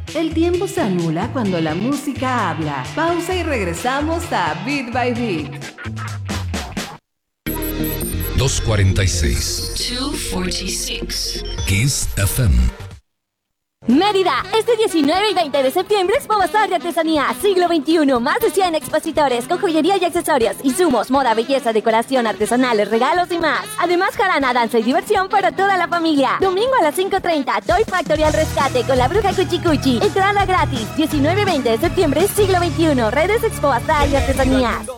El tiempo se anula cuando la música habla. Pausa y regresamos a Beat by Beat. 246. 246. Kiss FM. Mérida, este 19 y 20 de septiembre Expo Bazar de Artesanía, siglo XXI, más de 100 expositores con joyería y accesorios, insumos, moda, belleza, decoración, artesanales, regalos y más. Además, jarana, danza y diversión para toda la familia. Domingo a las 5:30, Toy Factory al rescate con la bruja Cuchi Cuchi. Entrada gratis, 19 y 20 de septiembre, siglo XXI, redes Expo Bazar y Artesanías.